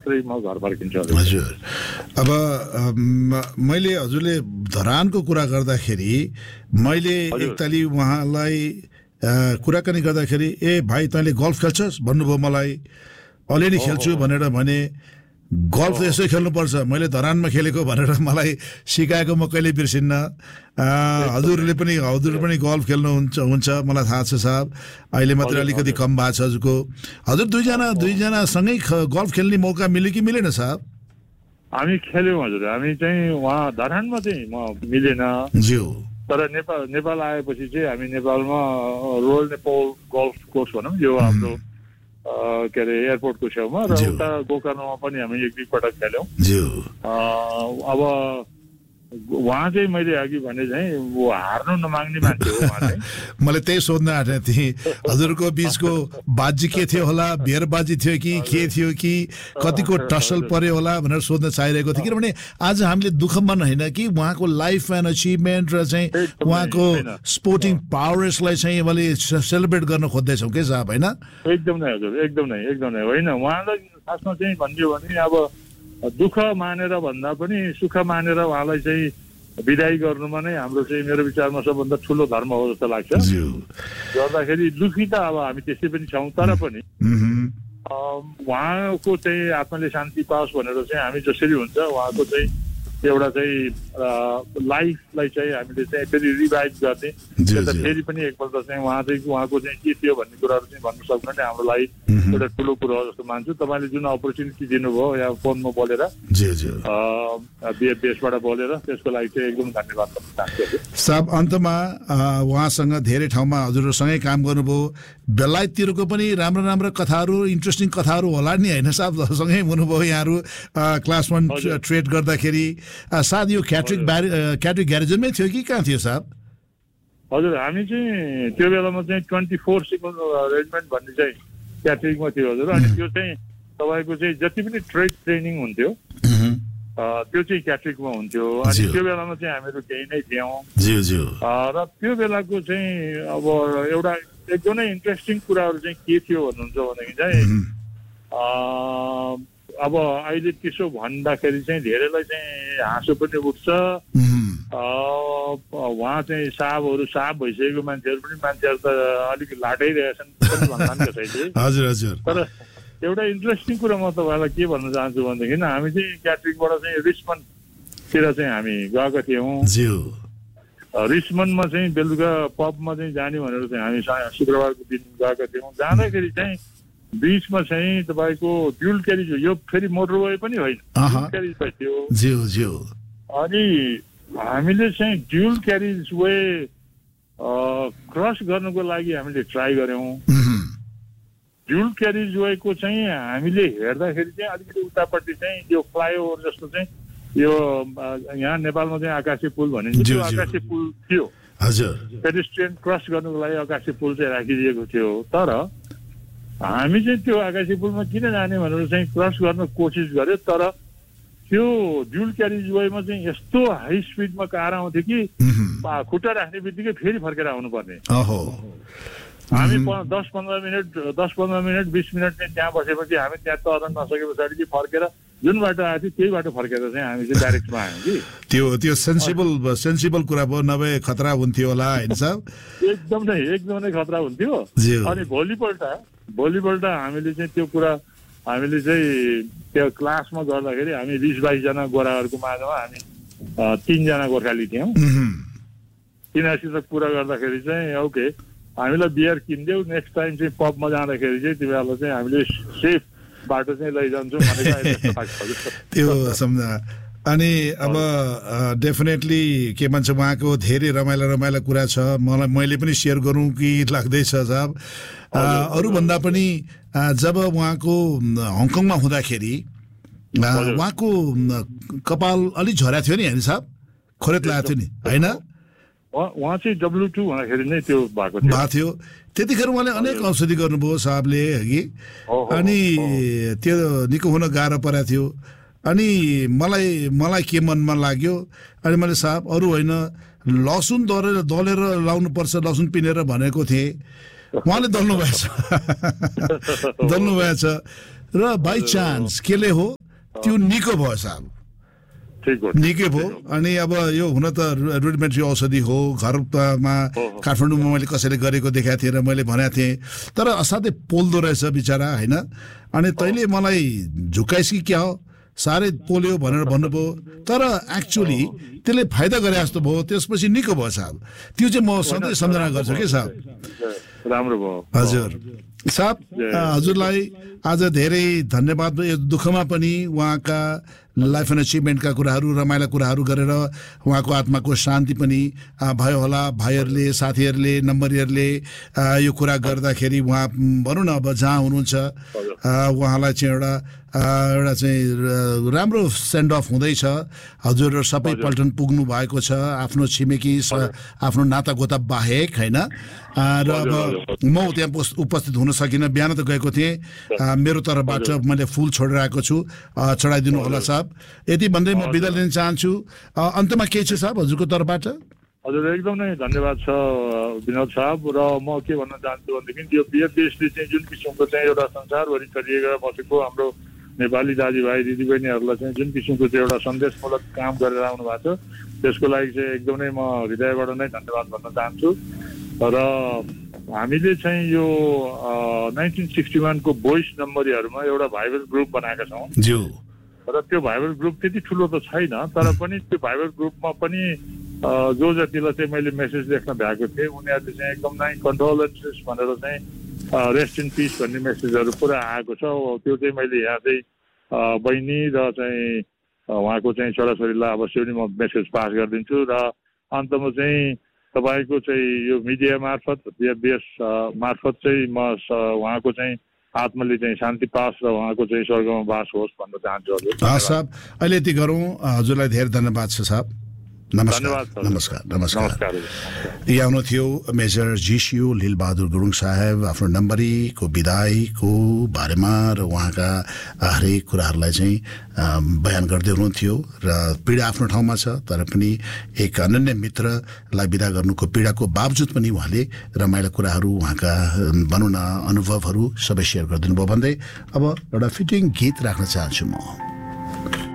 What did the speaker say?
मात्रै म घर फर्किन्छु। हजुर, अब मैले हजुरले धरानको कुरा गर्दाखेरि मैले एकताली उहाँलाई कुराकानी गर्दाखेरि ए भाइ तैँले गल्फ खेल्छस् भन्नुभयो मलाई। अलिअलि खेल्छु भनेर भने गल्फ यसो खेल्नुपर्छ, मैले धरानमा खेलेको भनेर मलाई सिकाएको म कहिले बिर्सिन्न। हजुर पनि गल्फ हुन्छ मलाई थाहा छ साहब। अहिले मात्रै अलिकति कम भएको छ हजुरको। हजुर दुईजना सँगै गल्फ खेल्ने मौका मिल्यो कि मिलेन साहब? हामी खेल्यौँ हजुर। हामी चाहिँ उहाँ धरानमा चाहिँ म मिलेन ज्यू, तर नेपाल आएपछि चाहिँ हामी नेपालमा रोयल नेपाल गल्फ कोर्स भनौँ यो हाम्रो के अरे एयरपोर्टको छेउमा र उता गोकर्णमा पनि हामी एक दुईपटक खेल्यौँ। अब उहाँ चाहिँ मैले अघि भने चाहिँ वो हार्नु नमाग्ने मान्छे हो उहाँ चाहिँ। मैले त्यही सोध्न आँटेको थिएँ हजुरको बिचको बाजी के थियो होला, बियरबाजी थियो कि के थियो कि कतिको टसल पर्यो होला भनेर सोध्न चाहिरहेको थियो। किनभने आज हामीले दुःख मन होइन कि उहाँको लाइफ एन्ड अचिभमेन्ट र चाहिँ उहाँको स्पोर्टिङ पावर्सलाई चाहिँ मैले सेलिब्रेट गर्न खोज्दैछौँ के साहब, होइन? एकदम नै हजुर, एकदम नै होइन। उहाँलाई खासमा चाहिँ भनिदियो भने अब दुःख मानेर भन्दा पनि सुख मानेर उहाँलाई चाहिँ विदाई गर्नुमा नै हाम्रो चाहिँ मेरो विचारमा सबभन्दा ठुलो धर्म हो जस्तो लाग्छ। गर्दाखेरि दुःखी त अब हामी त्यसै पनि छौँ, तर पनि उहाँको चाहिँ आत्माले शान्ति पाओस् भनेर चाहिँ हामी जसरी हुन्छ उहाँको चाहिँ एउटा चाहिँ लाइफलाई चाहिँ हामीले चाहिँ फेरि रिभाइभ गर्ने, फेरि पनि एकपल्ट चाहिँ उहाँको चाहिँ के थियो भन्ने कुराहरू चाहिँ भन्नु सक्नु नै हाम्रो लागि एउटा ठुलो कुरो हो जस्तो मान्छु। तपाईँले जुन अपर्च्युनिटी दिनुभयो या फोनमा बोलेर बेसबाट बोलेर त्यसको लागि चाहिँ एकदम धन्यवाद दिन चाहन्छु। साहब अन्तमा उहाँसँग धेरै ठाउँमा हजुरसँगै काम गर्नुभयो, बेलायततिरको पनि राम्रो कथाहरू इन्ट्रेस्टिङ कथाहरू होला नि, होइन साहब? सँगै हुनुभयो यहाँहरू क्लास 1 ट्रेड गर्दाखेरि। सायद यो क्याट्रिक ग्यारेजमै थियो कि कहाँ थियो साहब? हजुर, हामी चाहिँ त्यो बेलामा चाहिँ 24/7 अरेन्जमेन्ट भन्ने चाहिँ क्याट्रिकमा थियो हजुर। अनि त्यो चाहिँ तपाईँको चाहिँ जति पनि ट्रेड ट्रेनिङ हुन्थ्यो त्यो चाहिँ क्याट्रिकमा हुन्थ्यो। अनि त्यो बेलामा चाहिँ हामीहरू केही नै थियौँ र त्यो बेलाको चाहिँ अब एउटा एकदमै इन्ट्रेस्टिङ कुराहरू चाहिँ के थियो भन्नुहुन्छ भनेदेखि चाहिँ अब अहिले त्यसो भन्दाखेरि चाहिँ धेरैलाई चाहिँ हाँसो पनि उठ्छ। उहाँ चाहिँ साहब भइसकेको मान्छेहरू त अलिक लाटैरहेछन् भन्लान् कसैले। तर एउटा इन्ट्रेस्टिङ कुरा म तपाईँलाई के भन्न चाहन्छु भनेदेखि हामी चाहिँ क्याट्रिकबाट चाहिँ रिचमन्डतिर चाहिँ हामी गएका थियौँ। रिचमन्डमा चाहिँ बेलुका पबमा चाहिँ जाने भनेर चाहिँ हामी शुक्रबारको दिन गएका थियौँ। जाँदाखेरि चाहिँ बिचमा चाहिँ तपाईँको ड्युल क्यारिज, यो फेरि मोटरवे पनि होइन, क्यारिज थियो। अनि हामीले चाहिँ ड्युल क्यारिज वे क्रस गर्नुको लागि हामीले ट्राई गऱ्यौँ। ड्युल क्यारिज वेको चाहिँ हामीले हेर्दाखेरि चाहिँ अलिकति उतापट्टि चाहिँ यो फ्लाइओभर जस्तो चाहिँ यो यहाँ नेपालमा चाहिँ आकाशे पुल भनिन्छ, त्यो आकाशे पुल थियो। पेडेस्ट्रियन क्रस गर्नुको लागि आकाशे पुल चाहिँ राखिदिएको थियो। तर हामी चाहिँ त्यो आकाशे पुलमा किन जाने भनेर चाहिँ क्रस गर्न कोसिस गर्यो। तर त्यो ड्युल क्यारिज वेमा चाहिँ यस्तो हाई स्पिडमा कार आउँथ्यो कि खुट्टा राख्ने बित्तिकै फेरि फर्केर आउनुपर्ने। हामी 10-15 मिनट 20 मिनट चाहिँ त्यहाँ बसेपछि हामी त्यहाँ तर्न नसके पछाडि चाहिँ फर्केर जुन बाटो आएको थियो त्यही बाटो फर्केर चाहिँ हामी चाहिँ डाइरेक्टमा आयौँ कि। त्यो सेन्सिबल कुरा भयो, नभए खतरा हुन्थ्यो होला, होइन साहब? एकदमै खतरा हुन्थ्यो। अनि भोलिपल्ट हामीले चाहिँ त्यो कुरा हामीले चाहिँ त्यो क्लासमा गर्दाखेरि हामी 20-22 जना गोराहरूको माझमा हामी 3 जना गोर्खाली थियौँ। तिनीहरूसित कुरा गर्दाखेरि चाहिँ ओके हामीलाई बियर किनिदेऊ, नेक्स्ट टाइम चाहिँ पबमा जाँदाखेरि चाहिँ तिमीहरूलाई चाहिँ हामीले सेफ बाटो चाहिँ लैजान्छौँ भनेको त्यो सम्झा। अनि अब डेफिनेटली के भन्छ उहाँको धेरै रमाइलो कुरा छ, मैले पनि सेयर गरौँ कि लाग्दैछ साहब। अरूभन्दा पनि जब उहाँको हङकङमा हुँदाखेरि उहाँको कपाल अलिक झर्या थियो नि, होइन साहब? खोरेत लागेको थियो नि, होइन? उहाँ चाहिँ W2 भन्दाखेरि नै त्यो भएको थियो। त्यतिखेर उहाँले अनेक औषधि गर्नुभयो साहबले कि, अनि त्यो निको हुन गाह्रो परेको थियो। अनि मलाई के मनमा लाग्यो, अनि मैले साहब अरू होइन लसुन दलेर लाउनुपर्छ, लसुन पिनेर भनेको थिएँ। उहाँले दल्नु भएछ र बाई चान्स केले हो त्यो निको भयो साहब, निकै भयो। अनि अब यो हुन त रुडिमेन्ट्री औषधि हो, घरमा काठमाडौँमा मैले कसैले गरेको देखाएको थिएँ र मैले भनेको थिएँ, तर असाध्यै पोल्दो रहेछ बिचरा होइन। अनि तैँले मलाई झुकाइस् कि क्या हो, साह्रै पोल्यो भनेर भन्नुभयो, तर एक्चुअली त्यसले फाइदा गरे जस्तो भयो, त्यसपछि निको भयो साहब। त्यो चाहिँ म सधैँ सम्झना गर्छु कि साहब। राम्रो भयो हजुर साहब, हजुरलाई आज धेरै धन्यवाद। यो दुःखमा पनि उहाँका लाइफ एन्ड अचिभमेन्टका कुराहरू, रमाइला कुराहरू गरेर उहाँको आत्माको शान्ति पनि भयो होला। भाइहरूले, साथीहरूले, नम्बरीहरूले यो कुरा गर्दाखेरि उहाँ भनौँ न अब जहाँ हुनुहुन्छ उहाँलाई चाहिँ एउटा चाहिँ राम्रो सेन्ड अफ हुँदैछ। हजुर सबै पल्टन पुग्नु भएको छ, आफ्नो छिमेकी आफ्नो नातागोता बाहेक होइन। र अब म त्यहाँ उपस्थित हुन सकिनँ, बिहान त गएको थिएँ। मेरो तर्फबाट मैले फुल छोडेर आएको छु, चढाइदिनु होला साहब। यति भन्दै म बिदा लिन चाहन्छु। अन्तमा के छ साहब हजुरको तर्फबाट? हजुर एकदम नै धन्यवाद छ विनोद साहब। र म के भन्न चाहन्छु भनेदेखि यो देशले चाहिँ जुन किसिमको चाहिँ एउटा संसारभरि छरिएर बसेको हाम्रो नेपाली दाजुभाइ दिदीबहिनीहरूलाई चाहिँ जुन किसिमको चाहिँ एउटा सन्देशमूलक काम गरेर आउनु भएको छ, त्यसको लागि चाहिँ एकदमै म हृदयबाट नै धन्यवाद भन्न चाहन्छु। र हामीले चाहिँ यो 1961 को बोइस नम्बरीहरूमा एउटा भाइबल ग्रुप बनाएका छौँ र त्यो भाइबल ग्रुप त्यति ठुलो त छैन, तर पनि त्यो भाइबल ग्रुपमा पनि जो जतिलाई चाहिँ मैले मेसेज लेख्न भ्याएको थिएँ उनीहरूले चाहिँ एकदम नै कन्डोलेन्सेस भनेर चाहिँ रेस्ट इन पिस भन्ने मेसेजहरू पुरा आएको छ। त्यो चाहिँ मैले यहाँ चाहिँ बहिनी र चाहिँ उहाँको चाहिँ छोराछोरीलाई अवश्य पनि म मेसेज पास गरिदिन्छु। र अन्तमा चाहिँ तपाईँको चाहिँ यो मिडिया मार्फत मार्फत चाहिँ म उहाँको चाहिँ आत्माले चाहिँ शान्ति पास र उहाँको चाहिँ स्वर्गमा बास होस् भन्न चाहन्छु हजुर। साहब अहिले यति गरौँ, हजुरलाई धेरै धन्यवाद छ साहब। नमस्कार नमस्कार नमस्कार। यहाँ आउनु थियो मेजर जीसियू लीलबहादुर गुरुङ साहेब, आफ्नो नम्बरीको विदाईको बारेमा र उहाँका हरेक कुराहरूलाई चाहिँ बयान गर्दै हुनुहुन्थ्यो। र पीडा आफ्नो ठाउँमा छ, तर पनि एक अनन्य मित्रलाई विदा गर्नुको पीडाको बावजुद पनि उहाँले रमाइला कुराहरू, उहाँका भनौँ न अनुभवहरू सबै सेयर गरिदिनु भयो भन्दै अब एउटा फिटिङ गीत राख्न चाहन्छु म।